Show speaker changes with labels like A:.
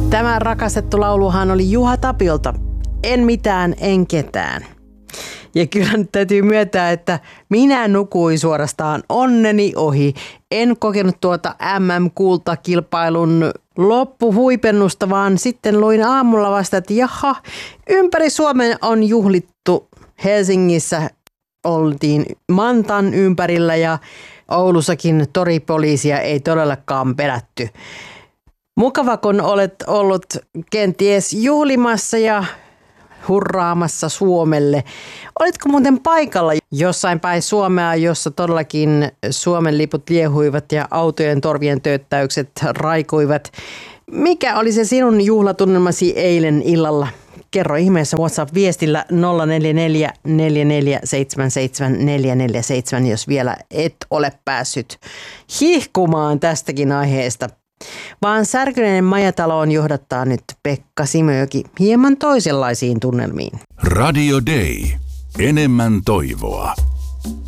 A: Tämä rakastettu lauluhan oli Juha Tapiolta. En mitään, en ketään. Ja kyllä nyt täytyy myöntää, että minä nukuin suorastaan onneni ohi. En kokenut tuota MM-kultakilpailun loppuhuipennusta, vaan sitten luin aamulla vasta, että jaha, ympäri Suomen on juhlittu. Helsingissä oltiin Mantan ympärillä ja Oulussakin toripoliisia ei todellakaan pelätty. Mukava, kun olet ollut kenties juhlimassa ja hurraamassa Suomelle. Olitko muuten paikalla jossain päin Suomea, jossa todellakin Suomen liput liehuivat ja autojen torvien tööttäykset raikuivat? Mikä oli se sinun juhlatunnelmasi eilen illalla? Kerro ihmeessä WhatsApp-viestillä 044 4477 447, jos vielä et ole päässyt hihkumaan tästäkin aiheesta. Vaan särkyneinen majataloon johdattaa nyt Pekka Simojoki hieman toisenlaisiin tunnelmiin.
B: Radio Day. Enemmän toivoa.